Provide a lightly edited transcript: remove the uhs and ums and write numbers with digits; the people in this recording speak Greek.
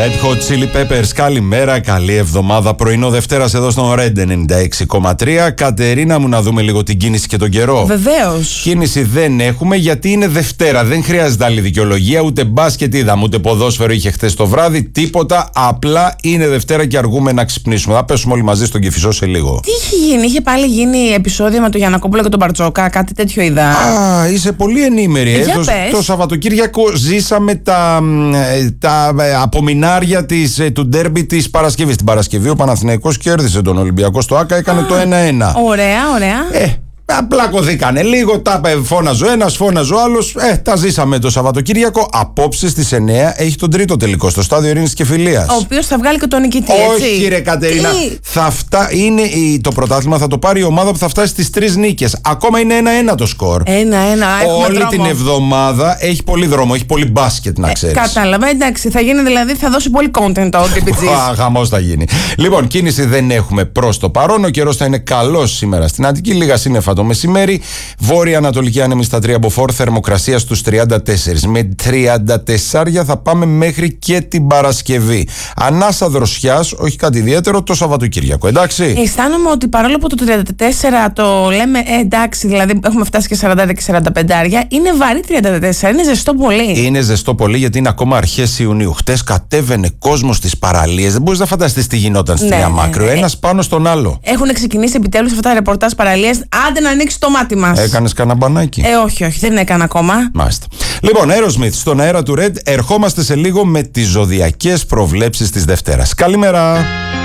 Red Hot Chili Peppers, καλημέρα, καλή εβδομάδα. Πρωινό Δευτέρας εδώ στον Red 96,3. Κατερίνα μου, να δούμε λίγο την κίνηση και τον καιρό. Βεβαίως. Κίνηση δεν έχουμε γιατί είναι Δευτέρα. Δεν χρειάζεται άλλη δικαιολογία. Ούτε μπάσκετ είδαμε, ούτε ποδόσφαιρο είχε χθες το βράδυ. Τίποτα. Απλά είναι Δευτέρα και αργούμε να ξυπνήσουμε. Θα πέσουμε όλοι μαζί στον Κηφισό σε λίγο. Τι είχε γίνει, είχε πάλι γίνει επεισόδιο με τον Γιαννακόπουλο και τον Μπαρτζόκα, κάτι τέτοιο είδα. Α, είσαι πολύ ενήμερη. Το Σαββατοκύριακο ζήσαμε τα απομεινάρια του ντέρμπι της Παρασκευής. Την Παρασκευή ο Παναθηναϊκός κέρδισε τον Ολυμπιακό στο ΆΚΑ, έκανε το 1-1. Ωραία. Απλά κωθήκανε λίγο, τα φώναζε ο ένας, φώναζε ο άλλος. Τα ζήσαμε το Σαββατοκύριακο. Απόψε στις 9 έχει τον τρίτο τελικό στο στάδιο Ειρήνης και Φιλίας. Ο οποίος θα βγάλει και τον νικητή, έτσι. Όχι, ρε Κατερίνα. Το πρωτάθλημα θα το πάρει η ομάδα που θα φτάσει στις 3 νίκες. Ακόμα είναι 1-1 το σκορ. 1-1. Όλη την εβδομάδα έχει πολύ δρόμο, έχει πολύ μπάσκετ, να ξέρεις. Κατάλαβα, εντάξει. Θα γίνει δηλαδή, θα δώσει πολύ content το OTPG. Χαμός θα γίνει. Λοιπόν, κίνηση δεν έχουμε προς το παρόν. Ο καιρός θα είναι καλός σήμερα στην Αττική. Λίγα σύννεφα το μεσημέρι. Βόρεια-ανατολική άνεμη στα 3 μποφόρ, θερμοκρασία στους 34. Με 34 θα πάμε μέχρι και την Παρασκευή. Ανάσα δροσιάς, όχι κάτι ιδιαίτερο, το Σαββατοκύριακο, εντάξει. Αισθάνομαι ότι παρόλο που το 34 το λέμε εντάξει, δηλαδή έχουμε φτάσει και 40 και 45, είναι βαρύ 34, είναι ζεστό πολύ. Είναι ζεστό πολύ γιατί είναι ακόμα αρχές Ιουνίου. Χτες κατέβαινε κόσμος στις παραλίες. Δεν μπορείς να φανταστείς τι γινόταν στη Νέα Μάκριο. Ένας πάνω στον άλλο. Έχουν ξεκινήσει επιτέλους αυτά τα ρεπορτάζ παραλίες. Άντε να ανοίξει το μάτι μας. Έκανες κανένα μπανάκι? Όχι, δεν έκανα ακόμα. Μάλιστα. Λοιπόν, Aerosmith στον αέρα του Red. Ερχόμαστε σε λίγο με τις ζωδιακές προβλέψεις της Δευτέρας. Καλημέρα.